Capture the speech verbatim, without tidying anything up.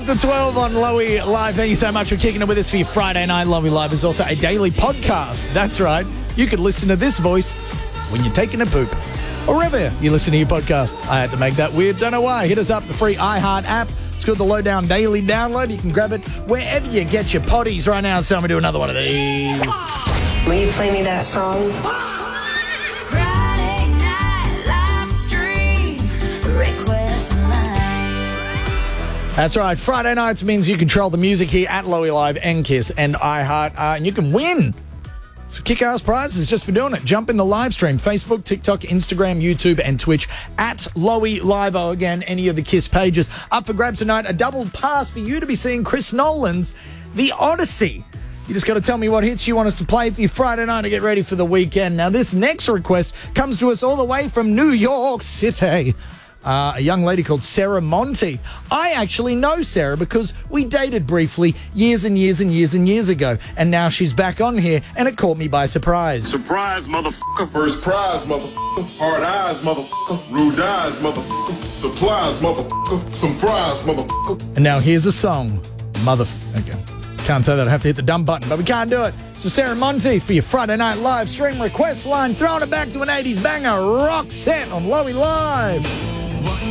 after twelve on Lowy Live. Thank you so much for kicking it with us for your Friday night. Lowy Live is also a daily podcast. That's right. You could listen to this voice when you're taking a poop or wherever you listen to your podcast. I had to make that weird. Don't know why. Hit us up, the free iHeart app. It's called the Lowdown Daily Download. You can grab it wherever you get your potties right now. So I'm going to do another one of these. Will you play me that song? Friday night live stream request line. That's right. Friday nights means you control the music here at Lowy Live, and Kiss, and iHeart. Uh, and you can win some kick-ass prizes just for doing it. Jump in the live stream. Facebook, TikTok, Instagram, YouTube, and Twitch at Lowy Live. Oh, again, any of the Kiss pages. Up for grabs tonight, a double pass for you to be seeing Chris Nolan's The Odyssey. You just got to tell me what hits you want us to play for your Friday night to get ready for the weekend. Now, this next request comes to us all the way from New York City. Uh, a young lady called Sarah Monty. I actually know Sarah because we dated briefly years and years and years and years ago. And now she's back on here, and it caught me by surprise. Surprise, motherfucker. First prize, motherfucker. Hard eyes, motherfucker. Rude eyes, motherfucker. Supplies, motherfucker. Some fries, motherfucker. And now here's a song. Mother... Okay. Can't say that. I have to hit the dumb button, but we can't do it. So Sarah Monteith for your Friday night live stream request line. Throwing it back to an eighties banger. Rock set on Lowy Live.